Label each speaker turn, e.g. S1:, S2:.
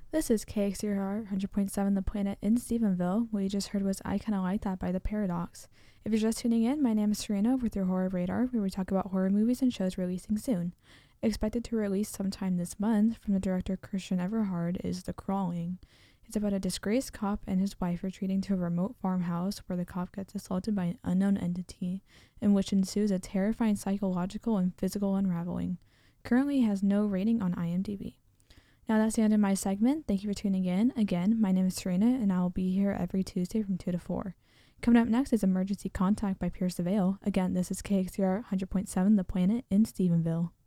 S1: This is KXCR 100.7 The Planet in Stephenville. What you just heard was I Kinda Like That by The Paradox. If you're just tuning in, my name is Serena with your Horror Radar, where we talk about horror movies and shows releasing soon. Expected to release sometime this month from the director Christian Everhard is The Crawling. It's about a disgraced cop and his wife retreating to a remote farmhouse where the cop gets assaulted by an unknown entity, in which ensues a terrifying psychological and physical unraveling. Currently has no rating on IMDb. Now that's the end of my segment. Thank you for tuning in. Again, my name is Serena, and I will be here every Tuesday from 2 to 4. Coming up next is Emergency Contact by Pierce the Veil. Again, this is KXCR 100.7 The Planet in Stephenville.